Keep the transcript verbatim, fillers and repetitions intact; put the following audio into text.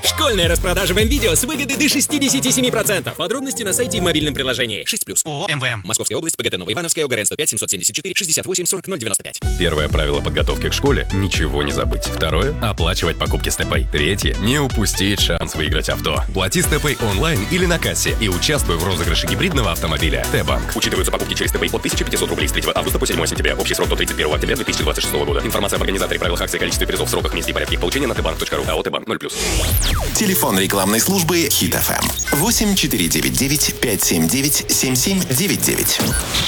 Школьная распродажа в МВидео с выгодой до шестьдесят семь процентов. Подробности на сайте и мобильном приложении. шесть плюс. ООО МВМ. Московская область, ПГТ Новоивановская, ОГРН сто пять семьсот семьдесят четыре шестьдесят восемь сорок ноль девяносто пять. Первое правило подготовки к школе – ничего не забыть. Второе – оплачивать покупки StepPay. Третье – не упустить шанс выиграть авто. Плати StepPay онлайн или на кассе и участвуй в розыгрыше гибридного автомобиля. Т-банк. Учитываются покупки через StepPay от тысяча пятьсот рублей с третьего августа по седьмое сентября. Общий срок до тридцать первого октября две тысячи двадцать шестого года. Информация об организаторе, правилах акции, количестве призов, сроках, месте и порядке их получения на тэ банк точка ру. АО «Т-банк» ноль плюс. Телефон рекламной службы Хит эф эм восемь четыре девять девять пять семь девять семь семь девять девять.